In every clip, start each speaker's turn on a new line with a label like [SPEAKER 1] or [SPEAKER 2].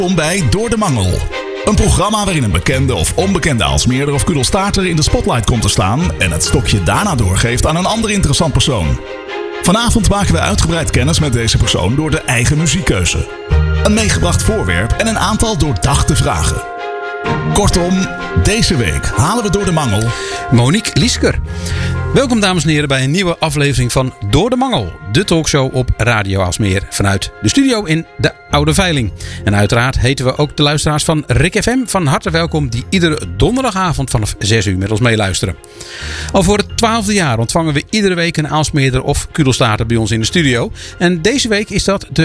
[SPEAKER 1] Welkom bij Door de Mangel. Een programma waarin een bekende of onbekende Aalsmeerder of Kudelstaarter in de spotlight komt te staan en het stokje daarna doorgeeft aan een ander interessant persoon. Vanavond maken we uitgebreid kennis met deze persoon door de eigen muziekkeuze, een meegebracht voorwerp en een aantal doordachte vragen. Kortom, deze week halen we door de mangel
[SPEAKER 2] Monique Liesker. Welkom dames en heren bij een nieuwe aflevering van Door de Mangel. De talkshow op Radio Aalsmeer vanuit de studio in de Oude Veiling. En uiteraard heten we ook de luisteraars van Rik FM van harte welkom die iedere donderdagavond vanaf 6 uur met ons meeluisteren. Al voor het 12e jaar ontvangen we iedere week een Aalsmeerder of Kudelstaarter bij ons in de studio. En deze week is dat de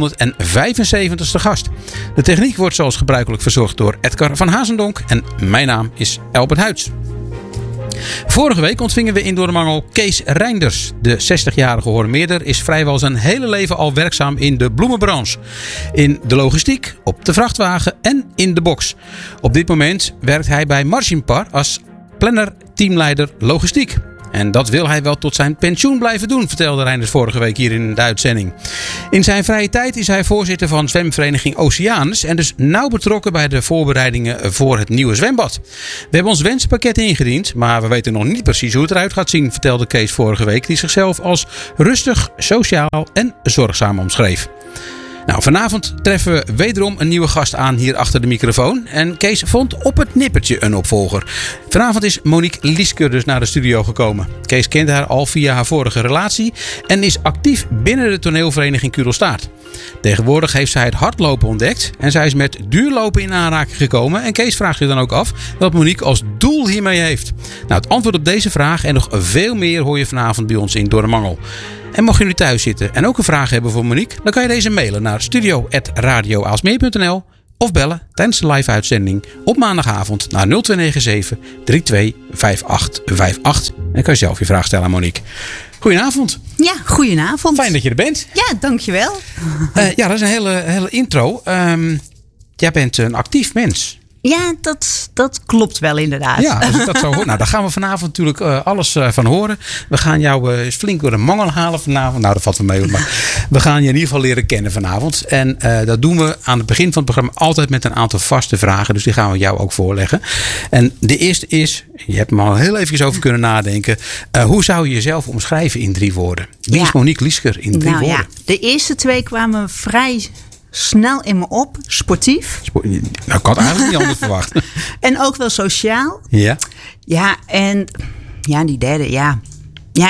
[SPEAKER 2] 475ste gast. De techniek wordt zoals gebruikelijk verzorgd door Edgar van Hazendonk en mijn naam is Albert Huits. Vorige week ontvingen we in Door de Mangel Kees Reinders. De 60-jarige Hoornmeerder is vrijwel zijn hele leven al werkzaam in de bloemenbranche. In de logistiek, op de vrachtwagen en in de box. Op dit moment werkt hij bij Marginpar als planner teamleider logistiek. En dat wil hij wel tot zijn pensioen blijven doen, vertelde Reinders vorige week hier in de uitzending. In zijn vrije tijd is hij voorzitter van zwemvereniging Oceanus en dus nauw betrokken bij de voorbereidingen voor het nieuwe zwembad. We hebben ons wensenpakket ingediend, maar we weten nog niet precies hoe het eruit gaat zien, vertelde Kees vorige week, die zichzelf als rustig, sociaal en zorgzaam omschreef. Nou, vanavond treffen we wederom een nieuwe gast aan hier achter de microfoon. En Kees vond op het nippertje een opvolger. Vanavond is Monique Liesker dus naar de studio gekomen. Kees kent haar al via haar vorige relatie en is actief binnen de toneelvereniging Kudelstaart. Tegenwoordig heeft zij het hardlopen ontdekt en zij is met duurlopen in aanraking gekomen. En Kees vraagt zich dan ook af wat Monique als doel hiermee heeft. Nou, het antwoord op deze vraag en nog veel meer hoor je vanavond bij ons in Door de Mangel. En mocht je nu thuis zitten en ook een vraag hebben voor Monique, dan kan je deze mailen naar studio@radioaalsmeer.nl of bellen tijdens de live uitzending op maandagavond naar 0297 325858. En dan kan je zelf je vraag stellen aan Monique. Goedenavond.
[SPEAKER 3] Ja, goedenavond.
[SPEAKER 2] Fijn dat je er bent.
[SPEAKER 3] Ja, dankjewel.
[SPEAKER 2] Ja, dat is een hele intro. Jij bent een actief mens.
[SPEAKER 3] Ja, dat klopt wel inderdaad.
[SPEAKER 2] Ja, als ik dat zo hoor. Nou, daar gaan we vanavond natuurlijk alles van horen. We gaan jou eens flink door de mangel halen vanavond. Nou, dat valt wel mee. Maar we gaan je in ieder geval leren kennen vanavond. En dat doen we aan het begin van het programma altijd met een aantal vaste vragen. Dus die gaan we jou ook voorleggen. En de eerste is, je hebt er al heel even over kunnen nadenken. Hoe zou je jezelf omschrijven in 3 woorden? Wie is Monique Liesker in 3 woorden? Ja,
[SPEAKER 3] de eerste 2 kwamen vrij snel in me op. Sportief.
[SPEAKER 2] Nou, ik had eigenlijk niet anders verwacht.
[SPEAKER 3] En ook wel sociaal.
[SPEAKER 2] Ja.
[SPEAKER 3] Ja, en ja, die derde, ja. Ja,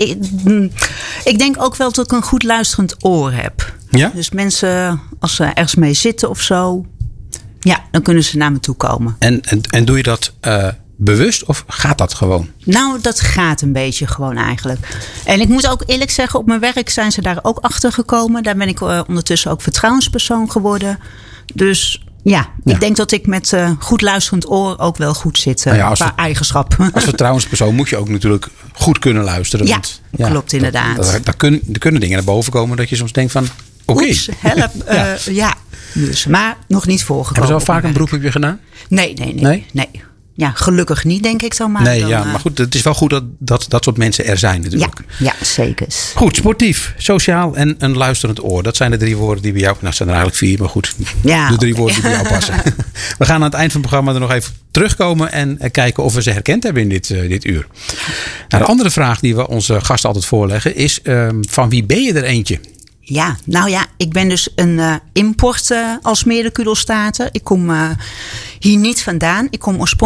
[SPEAKER 3] ik denk ook wel dat ik een goed luisterend oor heb.
[SPEAKER 2] Ja?
[SPEAKER 3] Dus mensen, als ze ergens mee zitten of zo, ja, dan kunnen ze naar me toe komen.
[SPEAKER 2] En doe je dat bewust of gaat dat gewoon?
[SPEAKER 3] Nou, dat gaat een beetje gewoon eigenlijk. En ik moet ook eerlijk zeggen, op mijn werk zijn ze daar ook achter gekomen. Daar ben ik ondertussen ook vertrouwenspersoon geworden. Dus ja, ik denk dat ik met goed luisterend oor ook wel goed zit qua eigenschap.
[SPEAKER 2] Als vertrouwenspersoon moet je ook natuurlijk goed kunnen luisteren.
[SPEAKER 3] Ja,
[SPEAKER 2] want,
[SPEAKER 3] klopt inderdaad.
[SPEAKER 2] Daar kunnen dingen naar boven komen dat je soms denkt van oké.
[SPEAKER 3] Oeps, help. Ja, dus, maar nog niet voorgekomen.
[SPEAKER 2] Hebben ze al vaak een beroep op je gedaan?
[SPEAKER 3] Nee. Ja, gelukkig niet, denk ik dan maar.
[SPEAKER 2] Nee, maar goed, het is wel goed dat soort mensen er zijn natuurlijk.
[SPEAKER 3] Ja, zeker.
[SPEAKER 2] Goed, sportief, sociaal en een luisterend oor. Dat zijn de 3 woorden die bij jou... Nou, het zijn er eigenlijk 4, maar goed.
[SPEAKER 3] Ja,
[SPEAKER 2] de 3 woorden die bij jou passen. We gaan aan het eind van het programma er nog even terugkomen en kijken of we ze herkend hebben in dit uur. Nou, de andere vraag die we onze gasten altijd voorleggen is... van wie ben je er eentje?
[SPEAKER 3] Ja, nou ja, ik ben dus een import Aalsmeerder Kudelstaarter. Ik kom hier niet vandaan. Ik kom oorspronkelijk